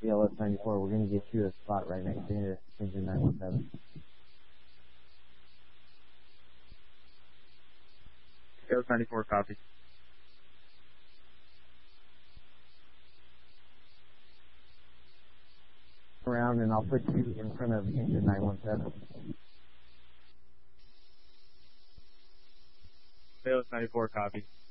CLS 94. We're going to get you a spot right next to engine 917. CLS 94, copy. Around and I'll put you in front of engine 917. CLS 94, copy.